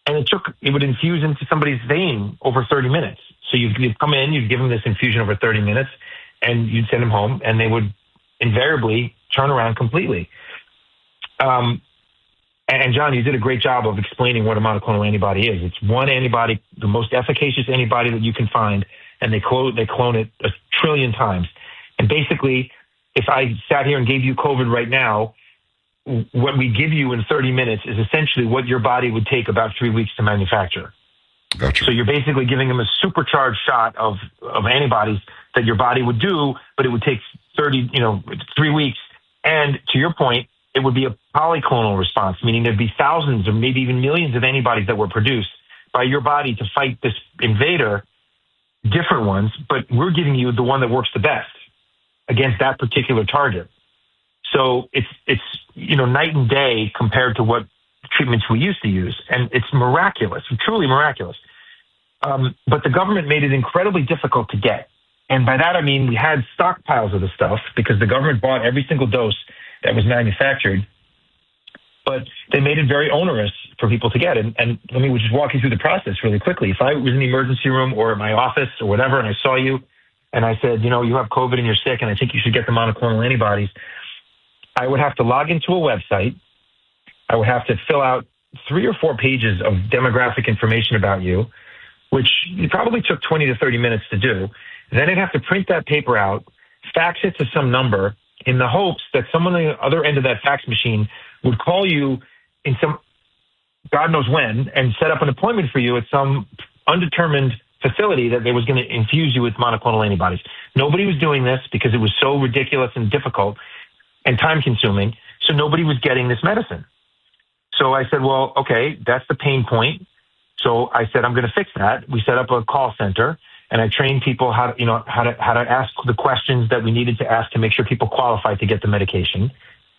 and it would infuse into somebody's vein over 30 minutes. So you'd come in, you'd give them this infusion over 30 minutes, and you'd send them home, and they would invariably turn around completely. And John, you did a great job of explaining what a monoclonal antibody is. It's one antibody, the most efficacious antibody that you can find, and they clone it 1 trillion times. And basically, if I sat here and gave you COVID right now, what we give you in 30 minutes is essentially what your body would take about 3 weeks to manufacture. Gotcha. So you're basically giving them a supercharged shot of antibodies that your body would do, but it would take 3 weeks. And to your point, it would be a polyclonal response, meaning there'd be thousands or maybe even millions of antibodies that were produced by your body to fight this invader, different ones, but we're giving you the one that works the best against that particular target. So it's night and day compared to what treatments we used to use. And it's miraculous, truly miraculous. But the government made it incredibly difficult to get. And by that, I mean, we had stockpiles of the stuff because the government bought every single dose that was manufactured, but they made it very onerous for people to get. And let me just walk you through the process really quickly. If I was in the emergency room or at my office or whatever, and I saw you and I said, you have COVID and you're sick and I think you should get the monoclonal antibodies, I would have to log into a website. I would have to fill out 3 or 4 pages of demographic information about you, which it probably took 20 to 30 minutes to do. Then I'd have to print that paper out, fax it to some number in the hopes that someone on the other end of that fax machine would call you in some God knows when and set up an appointment for you at some undetermined facility that they was going to infuse you with monoclonal antibodies. Nobody was doing this because it was so ridiculous and difficult and time consuming. So nobody was getting this medicine. So I said, well, okay, that's the pain point. So I said, I'm going to fix that. We set up a call center and I trained people how to ask the questions that we needed to ask to make sure people qualified to get the medication.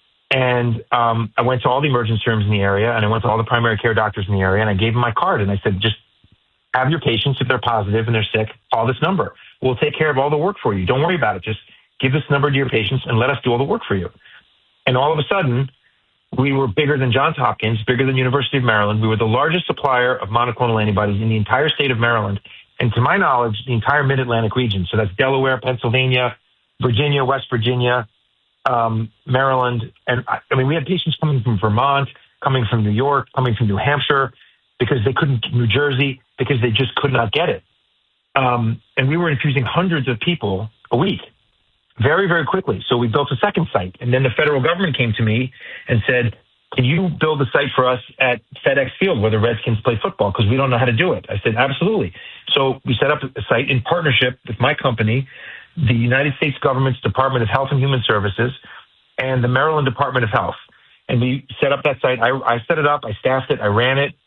And I went to all the emergency rooms in the area and I went to all the primary care doctors in the area and I gave them my card and I said, just have your patients, if they're positive and they're sick, call this number. We'll take care of all the work for you. Don't worry about it. Just give this number to your patients and let us do all the work for you. And all of a sudden, we were bigger than Johns Hopkins, bigger than University of Maryland. We were the largest supplier of monoclonal antibodies in the entire state of Maryland. And to my knowledge, the entire Mid-Atlantic region. So that's Delaware, Pennsylvania, Virginia, West Virginia, Maryland. And I mean, we had patients coming from Vermont, coming from New York, coming from New Hampshire, because they couldn't, New Jersey, because they just could not get it. And we were infusing hundreds of people a week, very, very quickly. So we built a second site. And then the federal government came to me and said, can you build a site for us at FedEx Field where the Redskins play football? Because we don't know how to do it. I said, absolutely. So we set up a site in partnership with my company, the United States government's Department of Health and Human Services, and the Maryland Department of Health. And we set up that site. I set it up. I staffed it. I ran it.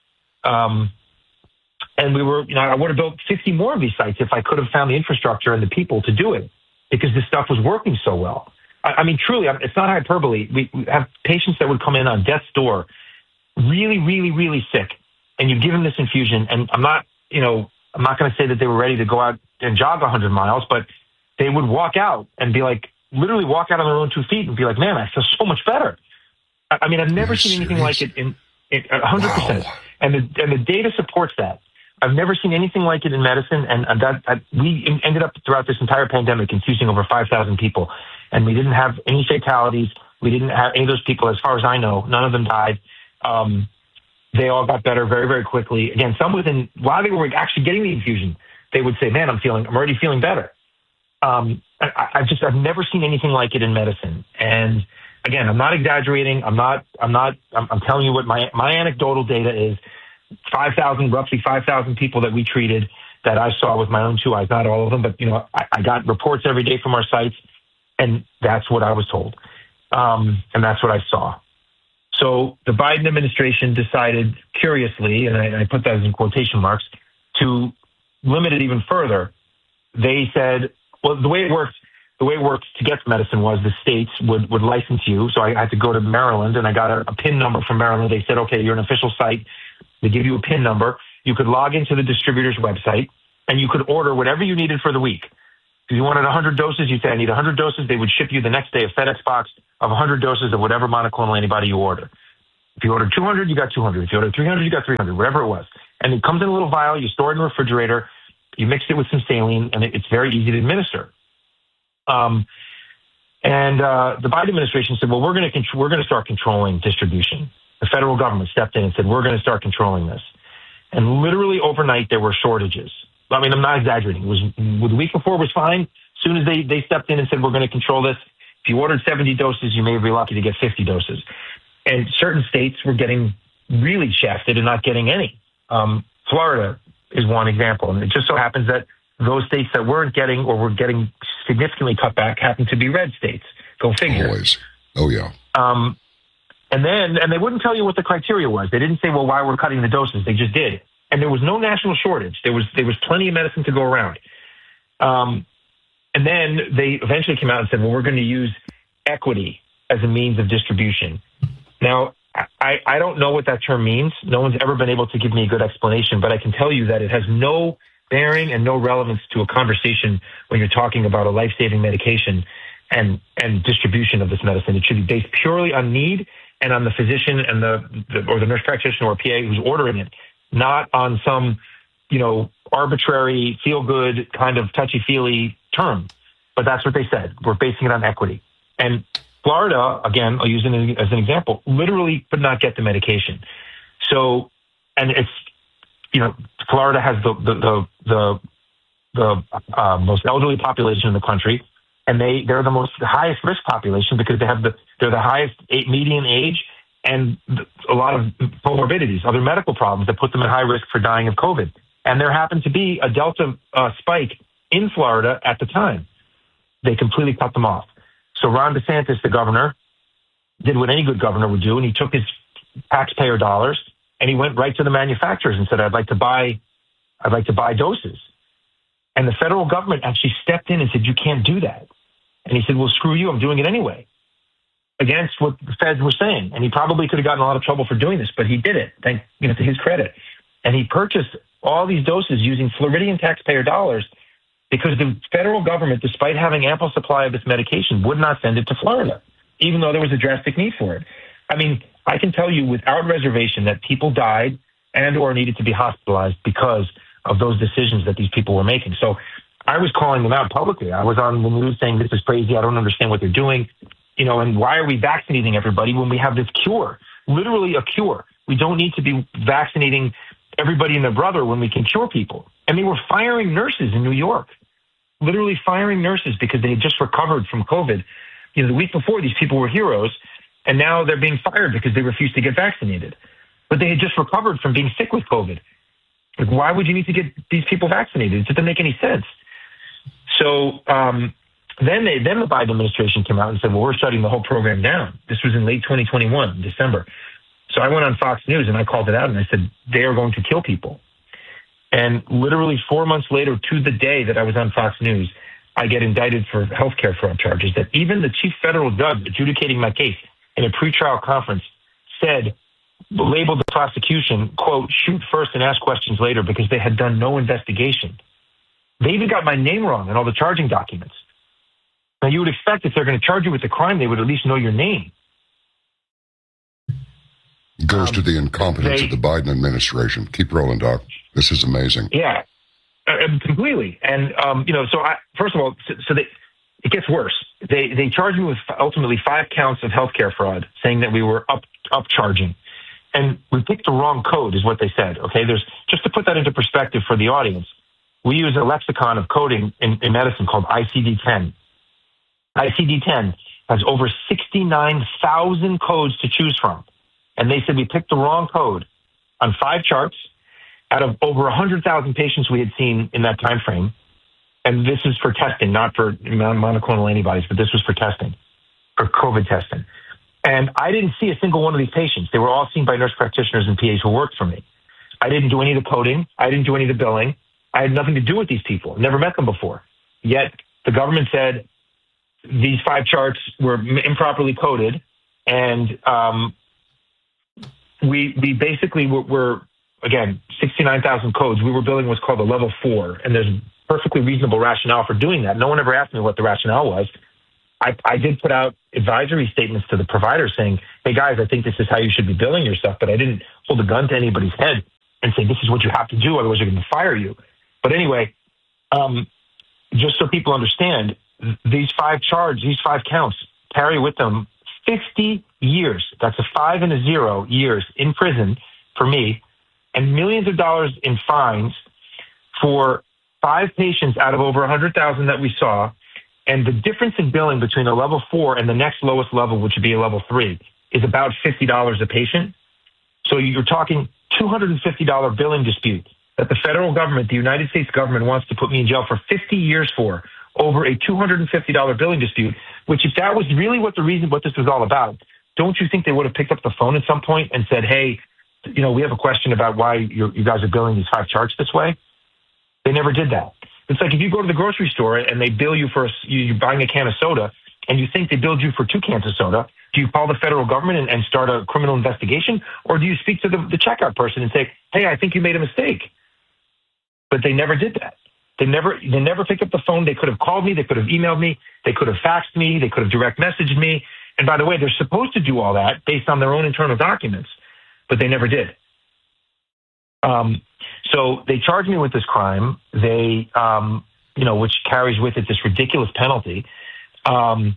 And we were, I would have built 50 more of these sites if I could have found the infrastructure and the people to do it because this stuff was working so well. I mean, truly, it's not hyperbole. We have patients that would come in on death's door, really, really, really sick, and you give them this infusion. And I'm not going to say that they were ready to go out and jog 100 miles, but they would walk out and be like, literally walk out on their own 2 feet and be like, man, I feel so much better. I mean, I've never seen anything like it in 100%. Wow. And the data supports that. I've never seen anything like it in medicine, and we ended up throughout this entire pandemic infusing over 5,000 people, and we didn't have any fatalities. We didn't have any of those people, as far as I know. None of them died. They all got better very, very quickly. Again, some while they were actually getting the infusion, they would say, "Man, I'm already feeling better." I've never seen anything like it in medicine. And again, I'm not exaggerating. I'm telling you what my anecdotal data is. Roughly 5,000 people that we treated that I saw with my own 2 eyes, not all of them, but I got reports every day from our sites, and that's what I was told. And that's what I saw. So the Biden administration decided, curiously, and I put that in quotation marks, to limit it even further. They said, well, the way it worked to get the medicine was the states would license you. So I had to go to Maryland, and I got a PIN number from Maryland. They said, okay, you're an official site. They give you a PIN number. You could log into the distributor's website, and you could order whatever you needed for the week. If you wanted 100 doses, you'd say, I need 100 doses. They would ship you the next day a FedEx box of 100 doses of whatever monoclonal antibody you order. If you ordered 200, you got 200. If you ordered 300, you got 300, whatever it was. And it comes in a little vial. You store it in the refrigerator. You mix it with some saline, and it's very easy to administer. The Biden administration said, well, we're going to start controlling distribution. The federal government stepped in and said, we're going to start controlling this. And literally overnight, there were shortages. I mean, I'm not exaggerating. The week before was fine. As soon as they stepped in and said, we're going to control this, if you ordered 70 doses, you may be lucky to get 50 doses. And certain states were getting really shafted and not getting any. Florida is one example. And it just so happens that those states that weren't getting or were getting significantly cut back happen to be red states. Go figure. Always. Oh, yeah. And they wouldn't tell you what the criteria was. They didn't say, well, why we're cutting the doses. They just did. And there was no national shortage. There was plenty of medicine to go around. And then they eventually came out and said, well, we're going to use equity as a means of distribution. Now, I don't know what that term means. No one's ever been able to give me a good explanation, but I can tell you that it has no bearing and no relevance to a conversation when you're talking about a life-saving medication and distribution of this medicine. It should be based purely on need and on the physician and the nurse practitioner or PA who's ordering it, not on some, arbitrary, feel-good kind of touchy-feely term. But that's what they said. We're basing it on equity. And Florida, again, I'll use it as an example, literally could not get the medication. So, and it's, Florida has the most elderly population in the country, and they're the highest risk population because they're the highest median age and a lot of comorbidities, other medical problems that put them at high risk for dying of COVID. And there happened to be a Delta spike in Florida at the time. They completely cut them off. So Ron DeSantis, the governor, did what any good governor would do, and he took his taxpayer dollars and he went right to the manufacturers and said, I'd like to buy doses. And the federal government actually stepped in and said, you can't do that. And he said, well, screw you, I'm doing it anyway, against what the feds were saying. And he probably could have gotten a lot of trouble for doing this, but he did it, to his credit. And he purchased all these doses using Floridian taxpayer dollars because the federal government, despite having ample supply of this medication, would not send it to Florida, even though there was a drastic need for it. I mean, I can tell you without reservation that people died and or needed to be hospitalized because of those decisions that these people were making. So I was calling them out publicly. I was on the news saying, this is crazy. I don't understand what they're doing. And why are we vaccinating everybody when we have this cure, literally a cure? We don't need to be vaccinating everybody and their brother when we can cure people. And they were firing nurses in New York, literally firing nurses because they had just recovered from COVID. The week before, these people were heroes, and now they're being fired because they refused to get vaccinated. But they had just recovered from being sick with COVID. Like, why would you need to get these people vaccinated? It didn't make any sense. So then the Biden administration came out and said, well, we're shutting the whole program down. This was in late 2021, December. So I went on Fox News and I called it out and I said, they are going to kill people. And literally 4 months later, to the day that I was on Fox News, I get indicted for healthcare fraud charges that even the chief federal judge adjudicating my case in a pretrial conference said, labeled the prosecution, quote, shoot first and ask questions later, because they had done no investigation. They even got my name wrong in all the charging documents. Now, you would expect if they're going to charge you with a crime, they would at least know your name. Goes to the incompetence of the Biden administration. Keep rolling, Doc. This is amazing. Yeah, completely. And, first of all, it gets worse. They charged me with ultimately 5 counts of healthcare fraud, saying that we were upcharging. And we picked the wrong code is what they said. Okay, just to put that into perspective for the audience, we use a lexicon of coding in medicine called ICD-10. ICD-10 has over 69,000 codes to choose from. And they said we picked the wrong code on 5 charts out of over 100,000 patients we had seen in that time frame. And this is for testing, not for monoclonal antibodies, but this was for testing, for COVID testing. And I didn't see a single one of these patients. They were all seen by nurse practitioners and PAs who worked for me. I didn't do any of the coding. I didn't do any of the billing. I had nothing to do with these people. Never met them before. Yet the government said these 5 charts were improperly coded, and we basically were again, 69,000 codes. We were billing what's called a level 4, and there's perfectly reasonable rationale for doing that. No one ever asked me what the rationale was. I did put out advisory statements to the providers saying, hey, guys, I think this is how you should be billing yourself. But I didn't hold a gun to anybody's head and say, this is what you have to do, otherwise they're going to fire you. But anyway, just so people understand, these five counts carry with them 50 years. That's a 5 and a 0 years in prison for me, and millions of dollars in fines for 5 patients out of over 100,000 that we saw. And the difference in billing between a level 4 and the next lowest level, which would be a level 3, is about $50 a patient. So you're talking $250 billing dispute that the federal government, the United States government, wants to put me in jail for 50 years for, over a $250 billing dispute, which if that was really what this was all about, don't you think they would have picked up the phone at some point and said, hey, we have a question about why you guys are billing these 5 charts this way? They never did that. It's like if you go to the grocery store and they bill you for you're buying a can of soda and you think they billed you for 2 cans of soda, do you call the federal government and start a criminal investigation? Or do you speak to the checkout person and say, hey, I think you made a mistake? But they never did that. They never picked up the phone. They could have called me. They could have emailed me. They could have faxed me. They could have direct messaged me. And by the way, they're supposed to do all that based on their own internal documents, but they never did. So they charged me with this crime. They, which carries with it this ridiculous penalty. And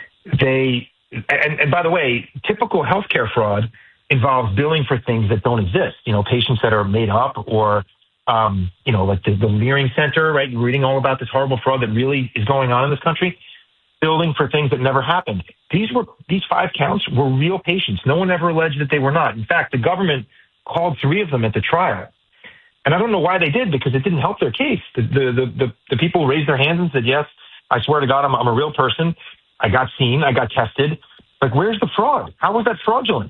by the way, typical healthcare fraud involves billing for things that don't exist. Patients that are made up, or like the Leering Center, right? You're reading all about this horrible fraud that really is going on in this country, billing for things that never happened. These 5 counts were real patients. No one ever alleged that they were not. In fact, the government called 3 of them at the trial. And I don't know why they did, because it didn't help their case. The people raised their hands and said, yes, I swear to God, I'm a real person. I got seen. I got tested. Like, where's the fraud? How was that fraudulent?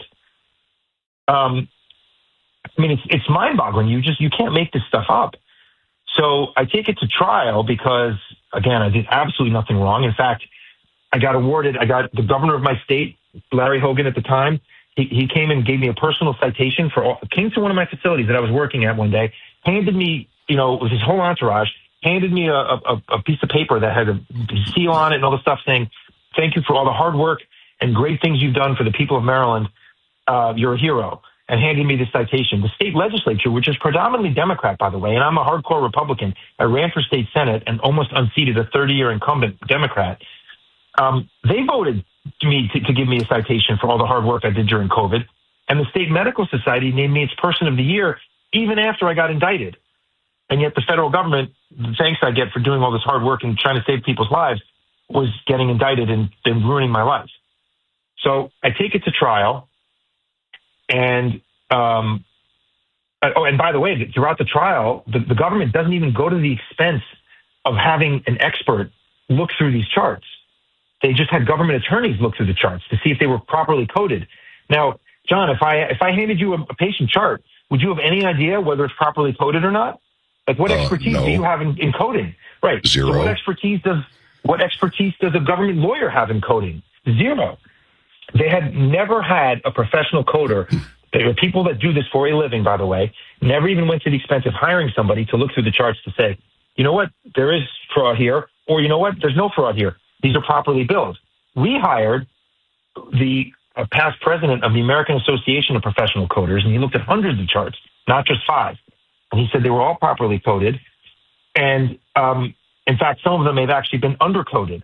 It's mind-boggling. You can't make this stuff up. So I take it to trial because, again, I did absolutely nothing wrong. In fact, I got the governor of my state, Larry Hogan at the time, he came and gave me a personal citation came to one of my facilities that I was working at one day, handed me, with his whole entourage, handed me a piece of paper that had a seal on it and all the stuff saying, thank you for all the hard work and great things you've done for the people of Maryland. You're a hero. And handed me this citation. The state legislature, which is predominantly Democrat, by the way, and I'm a hardcore Republican, I ran for state Senate and almost unseated a 30-year incumbent Democrat. They voted me to give me a citation for all the hard work I did during COVID. And the State Medical Society named me its Person of the Year even after I got indicted. And yet the federal government, the thanks I get for doing all this hard work and trying to save people's lives, was getting indicted and ruining my life. So I take it to trial. And and by the way, throughout the trial, the government doesn't even go to the expense of having an expert look through these charts. They just had government attorneys look through the charts to see if they were properly coded. Now, John, if I handed you a patient chart, would you have any idea whether it's properly coded or not? Like, what expertise do you have in coding? Right. 0. So what expertise does a government lawyer have in coding? 0. They had never had a professional coder. There are people that do this for a living, by the way, never even went to the expense of hiring somebody to look through the charts to say, you know what, there is fraud here, or you know what, there's no fraud here. These are properly billed. We hired the past president of the American Association of Professional Coders, and he looked at hundreds of charts, not just 5. And he said they were all properly coded. And in fact, some of them have actually been undercoded.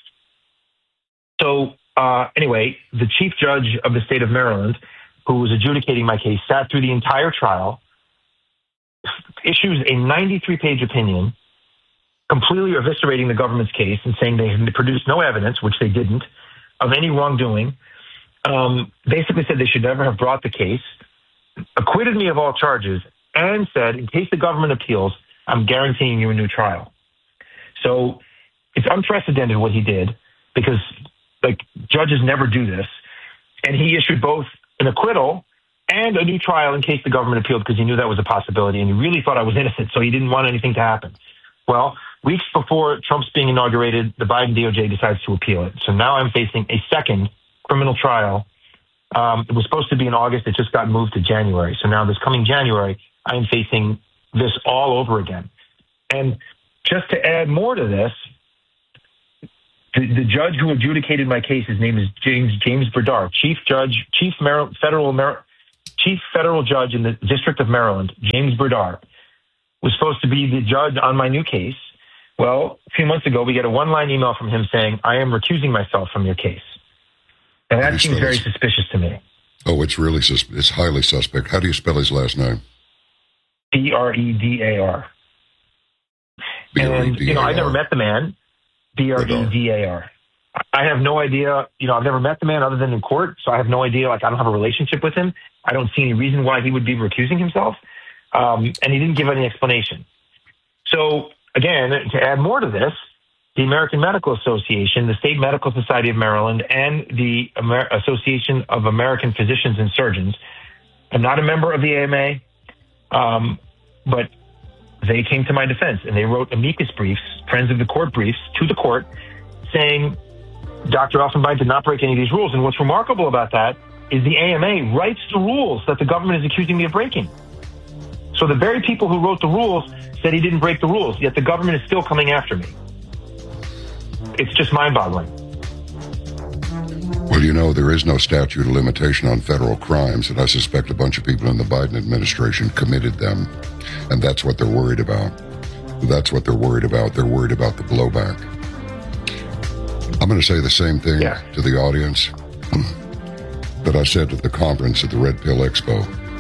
So anyway, the chief judge of the state of Maryland, who was adjudicating my case, sat through the entire trial, issues a 93-page opinion, completely eviscerating the government's case and saying they had produced no evidence, which they didn't, of any wrongdoing. Basically said they should never have brought the case, acquitted me of all charges, and said, in case the government appeals, I'm guaranteeing you a new trial. So it's unprecedented what he did, because judges never do this. And he issued both an acquittal and a new trial in case the government appealed, because he knew that was a possibility and he really thought I was innocent, so he didn't want anything to happen. Well, weeks before Trump's being inaugurated, the Biden DOJ decides to appeal it. So now I'm facing a second criminal trial. It was supposed to be in August. It just got moved to January. So now this coming January, I am facing this all over again. And just to add more to this, The judge who adjudicated my case, his name is James Berdar, chief federal judge in the District of Maryland. James Berdar was supposed to be the judge on my new case. Well, a few months ago, we get a one-line email from him saying, "I am recusing myself from your case." And that seems very suspicious to me. Oh, it's really it's highly suspect. How do you spell his last name? Bredar. And, I never met the man. Bredar. I have no idea. I've never met the man other than in court, so I have no idea. I don't have a relationship with him. I don't see any reason why he would be recusing himself. And he didn't give any explanation. So, again, to add more to this, the American Medical Association, the State Medical Society of Maryland, and the Association of American Physicians and Surgeons. I'm not a member of the AMA, but they came to my defense, and they wrote amicus briefs, friends of the court briefs, to the court, saying Dr. Elfenbein did not break any of these rules. And what's remarkable about that is the AMA writes the rules that the government is accusing me of breaking. So the very people who wrote the rules said he didn't break the rules, yet the government is still coming after me. It's just mind-boggling. Well, there is no statute of limitation on federal crimes, and I suspect a bunch of people in the Biden administration committed them, and that's what they're worried about. That's what they're worried about. They're worried about the blowback. I'm going to say the same thing to the audience that I said at the conference at the Red Pill Expo.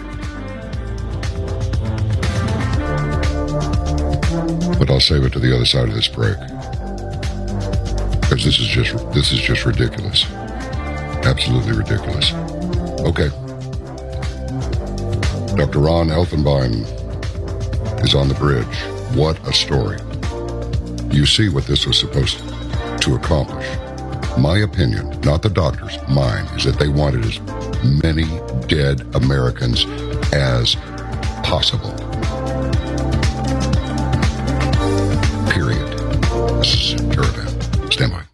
But I'll save it to the other side of this break. Because this is just ridiculous. Absolutely ridiculous. Okay. Dr. Ron Elfenbein is on the bridge. What a story. You see what this was supposed to accomplish. My opinion, not the doctor's, mine, is that they wanted as many dead Americans as possible. Period. This is Caravan. Stand by.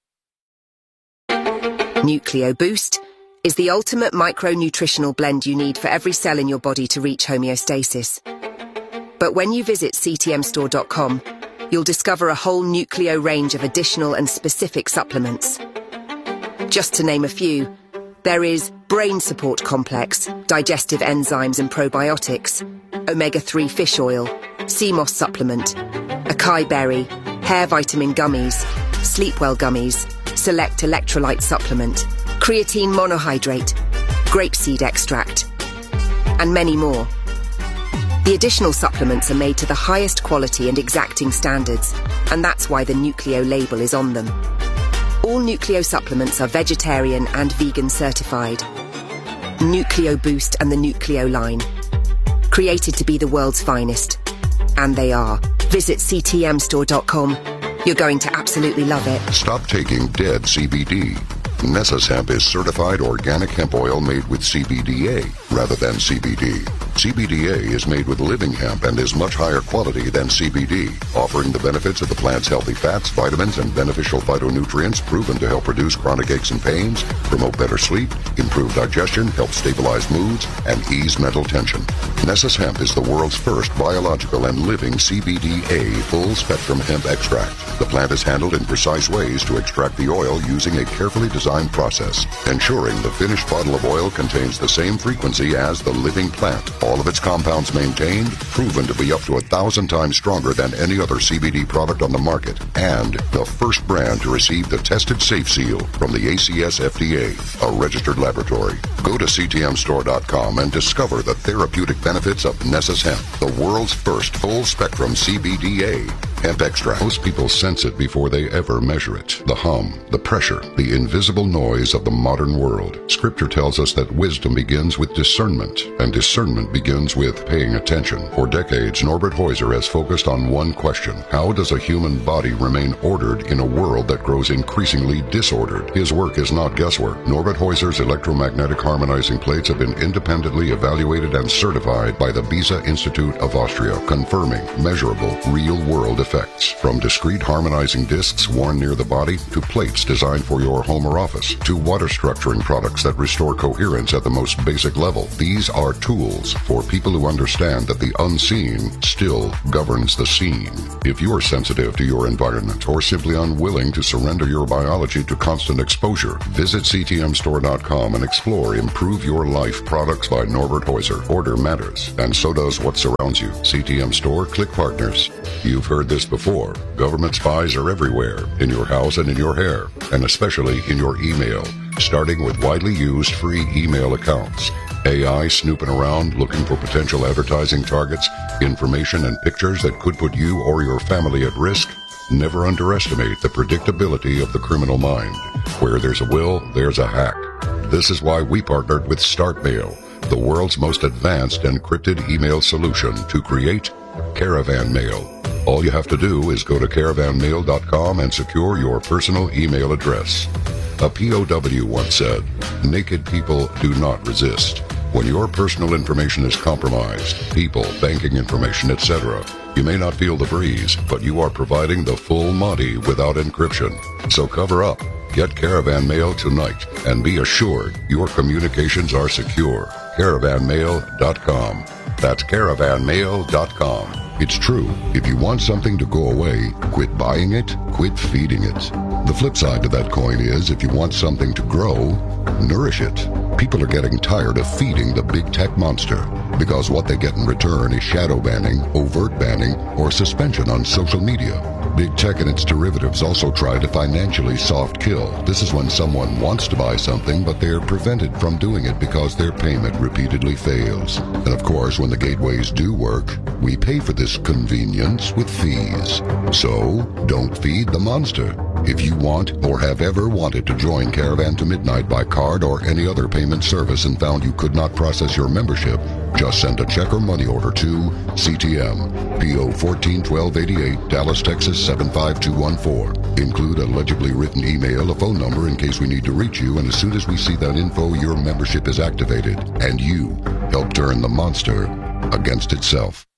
Nucleo Boost is the ultimate micronutritional blend you need for every cell in your body to reach homeostasis. But when you visit ctmstore.com, you'll discover a whole Nucleo range of additional and specific supplements. Just to name a few, there is Brain Support Complex, digestive enzymes and probiotics, omega-3 fish oil, CMOS supplement, acai berry, hair vitamin gummies, Sleepwell gummies, select electrolyte supplement, creatine monohydrate, grapeseed extract, and many more. The additional supplements are made to the highest quality and exacting standards, and that's why the Nucleo label is on them. All Nucleo supplements are vegetarian and vegan certified. Nucleo Boost and the Nucleo line. Created to be the world's finest. And they are. Visit ctmstore.com. You're going to absolutely love it. Stop taking dead CBD. Nessus Hemp is certified organic hemp oil made with CBDA rather than CBD. CBDA is made with living hemp and is much higher quality than CBD, offering the benefits of the plant's healthy fats, vitamins, and beneficial phytonutrients proven to help reduce chronic aches and pains, promote better sleep, improve digestion, help stabilize moods, and ease mental tension. Nessus Hemp is the world's first biological and living CBDA full-spectrum hemp extract. The plant is handled in precise ways to extract the oil using a carefully designed process, ensuring the finished bottle of oil contains the same frequency as the living plant. All of its compounds maintained, proven to be up to 1,000 times stronger than any other CBD product on the market, and the first brand to receive the Tested Safe seal from the ACS FDA, a registered laboratory. Go to ctmstore.com and discover the therapeutic benefits of Nessus Hemp, the world's first full-spectrum CBDA hemp extract. Most people sense it before they ever measure it. The hum, the pressure, the invisible noise of the modern world. Scripture tells us that wisdom begins with discernment, and discernment begins with paying attention. For decades, Norbert Heuser has focused on one question: how does a human body remain ordered in a world that grows increasingly disordered? His work is not guesswork. Norbert Heuser's electromagnetic harmonizing plates have been independently evaluated and certified by the Beza Institute of Austria, confirming measurable, real-world effectiveness effects, from discrete harmonizing discs worn near the body to plates designed for your home or office, to water structuring products that restore coherence at the most basic level. These are tools for people who understand that the unseen still governs the scene. If you're sensitive to your environment or simply unwilling to surrender your biology to constant exposure, visit ctmstore.com and explore Improve Your Life products by Norbert Heuser. Order matters, and so does what surrounds you. CTM Store, click partners. You've heard this before. Government spies are everywhere, in your house and in your hair, and especially in your email, starting with widely used free email accounts. AI snooping around looking for potential advertising targets, information and pictures that could put you or your family at risk. Never underestimate the predictability of the criminal mind. Where there's a will, there's a hack. This is why we partnered with StartMail, the world's most advanced encrypted email solution, to create Caravan Mail. All you have to do is go to caravanmail.com and secure your personal email address. A POW once said, "Naked people do not resist." When your personal information is compromised, people, banking information, etc., you may not feel the breeze, but you are providing the full Monty without encryption. So cover up. Get Caravan Mail tonight and be assured your communications are secure. Caravanmail.com. That's caravanmail.com. It's true. If you want something to go away, quit buying it, quit feeding it. The flip side to that coin is, if you want something to grow, nourish it. People are getting tired of feeding the big tech monster, because what they get in return is shadow banning, overt banning, or suspension on social media. Big tech and its derivatives also try to financially soft kill. This is when someone wants to buy something, but they're prevented from doing it because their payment repeatedly fails. And of course, when the gateways do work, we pay for this convenience with fees. So, don't feed the monster. If you want or have ever wanted to join Caravan to Midnight by card or any other payment service and found you could not process your membership, just send a check or money order to CTM, PO 141288, Dallas, Texas 75214. Include a legibly written email, a phone number in case we need to reach you, and as soon as we see that info, your membership is activated, and you help turn the monster against itself.